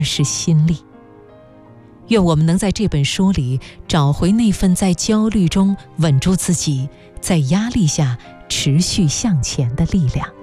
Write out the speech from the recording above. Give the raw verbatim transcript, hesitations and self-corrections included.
是心力。愿我们能在这本书里找回那份在焦虑中稳住自己，在压力下持续向前的力量。